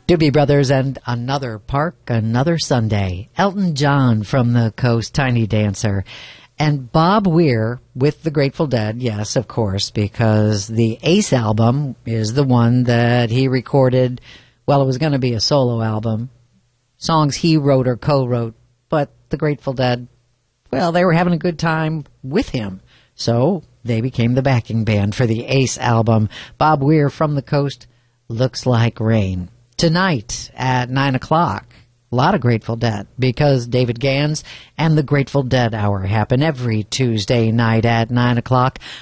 Doobie Brothers and Another Park, Another Sunday. Elton John from the Coast, Tiny Dancer. And Bob Weir with the Grateful Dead, yes, of course, because the Ace album is the one that he recorded. Well, it was going to be a solo album. Songs he wrote or co-wrote, but the Grateful Dead, well, they were having a good time with him. So they became the backing band for the Ace album. Bob Weir from the Coast, Looks Like Rain. Tonight at 9 o'clock, a lot of Grateful Dead, because David Gans and the Grateful Dead Hour happen every Tuesday night at 9 o'clock